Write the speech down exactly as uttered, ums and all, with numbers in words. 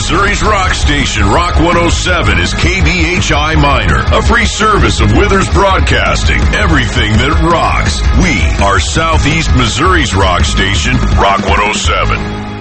Missouri's rock station, Rock one oh seven, is K B H I Minor, a free service of Withers Broadcasting. Everything that rocks. We are Southeast Missouri's rock station, Rock one oh seven.